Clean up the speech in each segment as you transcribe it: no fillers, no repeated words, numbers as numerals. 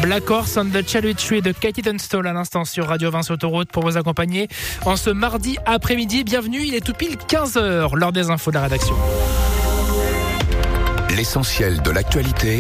Black Horse on the Cherry Tree de Katie Tunstall à l'instant sur Radio Vinci Autoroute pour vous accompagner en ce mardi après-midi. Bienvenue, il est tout pile 15h, l'heure des infos de la rédaction. L'essentiel de l'actualité,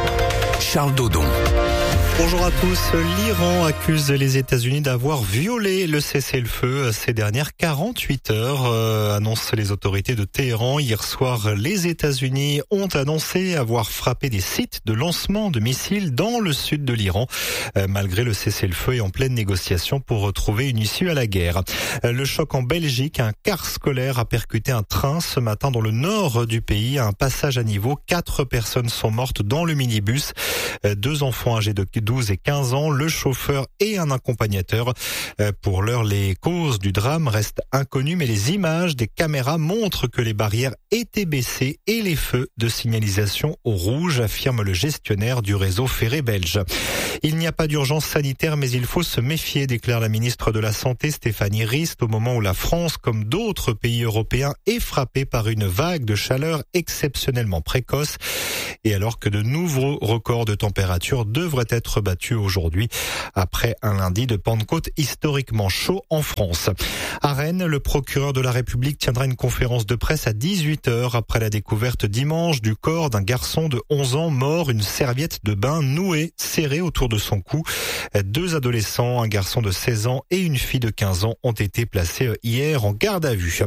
Charles Dodon. Bonjour à tous. L'Iran accuse les États-Unis d'avoir violé le cessez-le-feu ces dernières 48 heures, annoncent les autorités de Téhéran. Hier soir, les États-Unis ont annoncé avoir frappé des sites de lancement de missiles dans le sud de l'Iran, malgré le cessez-le-feu et en pleine négociation pour retrouver une issue à la guerre. Le choc en Belgique, un car scolaire a percuté un train ce matin dans le nord du pays, à un passage à niveau. 4 personnes sont mortes dans le minibus, 2 enfants âgés de 12 et 15 ans, le chauffeur et un accompagnateur. Pour l'heure, les causes du drame restent inconnues, mais les images des caméras montrent que les barrières étaient baissées et les feux de signalisation au rouge, affirme le gestionnaire du réseau ferré belge. Il n'y a pas d'urgence sanitaire, mais il faut se méfier, déclare la ministre de la Santé Stéphanie Rist, au moment où la France, comme d'autres pays européens, est frappée par une vague de chaleur exceptionnellement précoce et alors que de nouveaux records de température devraient être battu aujourd'hui après un lundi de Pentecôte historiquement chaud en France. À Rennes, le procureur de la République tiendra une conférence de presse à 18h après la découverte dimanche du corps d'un garçon de 11 ans mort, une serviette de bain nouée, serrée autour de son cou. 2 adolescents, un garçon de 16 ans et une fille de 15 ans ont été placés hier en garde à vue.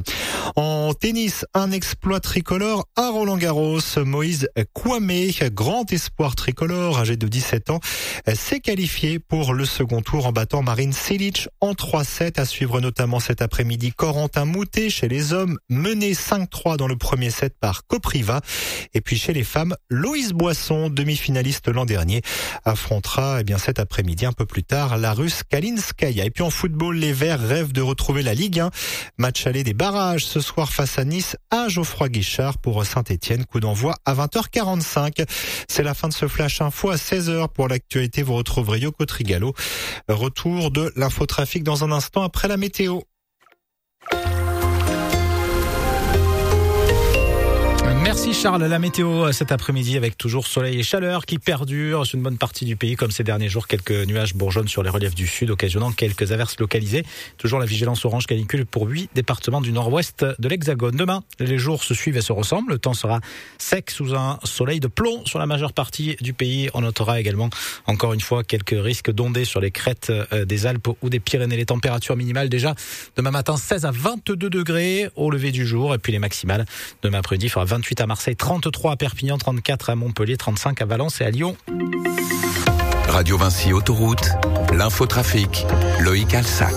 En tennis, un exploit tricolore à Roland-Garros. Moïse Kouame, grand espoir tricolore, âgé de 17 ans, s'est qualifié pour le second tour en battant Marin Cilic en 3-7. À suivre notamment cet après-midi Corentin Moutet chez les hommes, mené 5-3 dans le premier set par Kopriva. Et puis chez les femmes, Loïse Boisson, demi-finaliste l'an dernier, affrontera cet après-midi un peu plus tard la Russe Kalinskaya. Et puis en football, les Verts rêvent de retrouver la Ligue 1. Match aller des barrages ce soir face à Nice à Geoffroy-Guichard pour Saint-Etienne. Coup d'envoi à 20h45. C'est la fin de ce Flash Info. À 16h pour l'actualité, vous retrouverez Yoko Trigalo. Retour de l'infotrafic dans un instant après la météo. Merci Charles. La météo cet après-midi avec toujours soleil et chaleur qui perdurent sur une bonne partie du pays. Comme ces derniers jours, quelques nuages bourgeonnent sur les reliefs du sud, occasionnant quelques averses localisées. Toujours la vigilance orange canicule pour 8 départements du nord-ouest de l'Hexagone. Demain, les jours se suivent et se ressemblent. Le temps sera sec sous un soleil de plomb sur la majeure partie du pays. On notera également, encore une fois, quelques risques d'ondées sur les crêtes des Alpes ou des Pyrénées. Les températures minimales déjà demain matin 16 à 22 degrés au lever du jour. Et puis les maximales demain après-midi fera 28 à Marseille, 33 à Perpignan, 34 à Montpellier, 35 à Valence et à Lyon. Radio Vinci Autoroute, l'infotrafic, Loïc Alsac.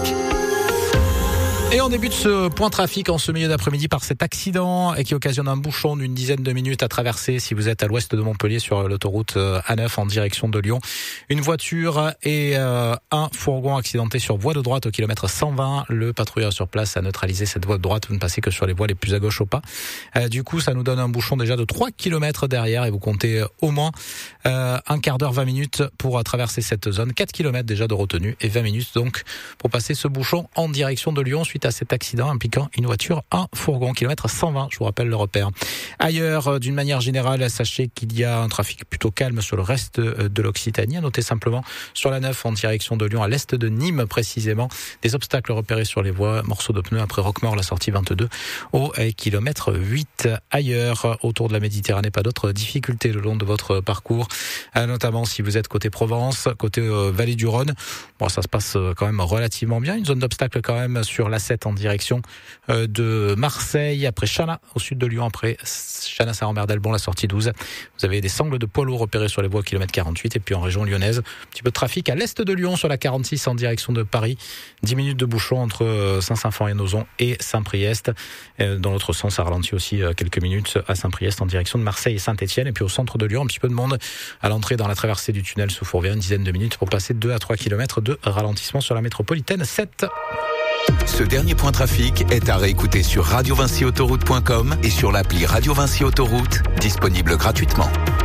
Et on débute ce point trafic en ce milieu d'après-midi par cet accident qui occasionne un bouchon d'une dizaine de minutes à traverser si vous êtes à l'ouest de Montpellier sur l'autoroute A9 en direction de Lyon. Une voiture et un fourgon accidentés sur voie de droite au kilomètre 120. Le patrouilleur sur place a neutralisé cette voie de droite. Vous ne passez que sur les voies les plus à gauche au pas. Du coup, ça nous donne un bouchon déjà de 3 km derrière et vous comptez au moins un quart d'heure, 20 minutes pour traverser cette zone. 4 km déjà de retenue et 20 minutes donc pour passer ce bouchon en direction de Lyon suite à cet accident impliquant une voiture, un fourgon, kilomètre 120, je vous rappelle le repère. Ailleurs, d'une manière générale, sachez qu'il y a un trafic plutôt calme sur le reste de l'Occitanie. Notez simplement sur la 9 en direction de Lyon, à l'est de Nîmes précisément, des obstacles repérés sur les voies, morceaux de pneus après Roquemort, la sortie 22 au kilomètre 8. Ailleurs, autour de la Méditerranée, pas d'autres difficultés le long de votre parcours, notamment si vous êtes côté Provence, côté Vallée du Rhône. Bon, ça se passe quand même relativement bien. Une zone d'obstacles quand même sur la 7 en direction de Marseille, après Chana, au sud de Lyon, après Chana-Saint-Rambert-d'Albon, la sortie 12. Vous avez des sangles de poids lourds repérés sur les voies kilomètre 48, et puis en région lyonnaise, un petit peu de trafic à l'est de Lyon, sur la 46 en direction de Paris. 10 minutes de bouchon entre Saint-Symphorien-Nozon et Saint-Priest. Dans l'autre sens, ça ralentit aussi quelques minutes à Saint-Priest en direction de Marseille et Saint-Etienne. Et puis au centre de Lyon, un petit peu de monde à l'entrée dans la traversée du tunnel sous Fourvière, une dizaine de minutes pour passer 2 à 3 km de ralentissement sur la métropolitaine 7. Ce dernier point trafic est à réécouter sur radiovinciautoroute.com et sur l'appli Radio Vinci Autoroute, disponible gratuitement.